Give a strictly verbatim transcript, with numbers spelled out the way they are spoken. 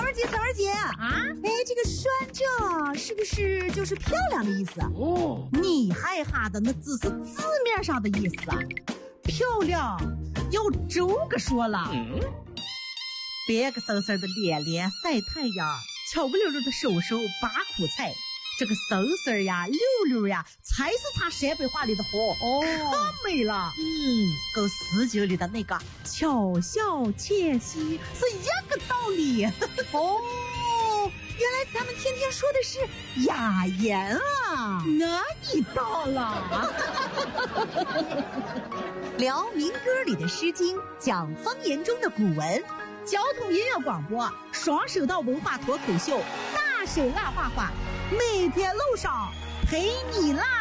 儿姐，岑儿姐啊，哎，这个端正是不是就是漂亮的意思啊？哦，你害哈的那只是字面上的意思啊，漂亮要周个说了。嗯，别个嗖嗖的脸脸晒太阳，巧不溜溜的手手拔苦菜，这个嗖嗖呀溜溜呀才是他陕北话里的活哦，可美了。嗯，跟诗经里的那个巧笑窃兮是一个道理。哦，原来咱们天天说的是雅言啊，那你到了。聊民歌里的诗经，讲方言中的古文，交通音乐广播，双声道文化脱口秀，大神辣话话，每天路上陪你辣。